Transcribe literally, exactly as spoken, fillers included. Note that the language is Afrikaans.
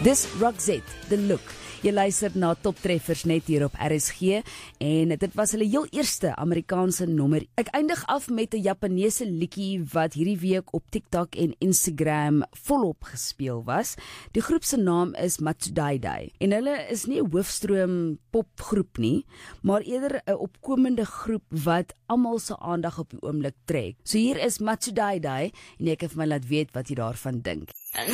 Dis Roxette, The Look. Jy luister na Top Treffers net hier op R S G en dit was hulle heel eerste Amerikaanse nommer. Ek eindig af met 'n Japaneese liedjie wat hierdie week op TikTok en Instagram volop gespeel was. Die groep se naam is Matsudaidai en hulle is nie 'n hoofstroom popgroep nie, maar eerder 'n opkomende groep wat almal se aandag op die oomblik trek. So hier is Matsudaidai en jy kan vir my laat weet wat jy daarvan dink.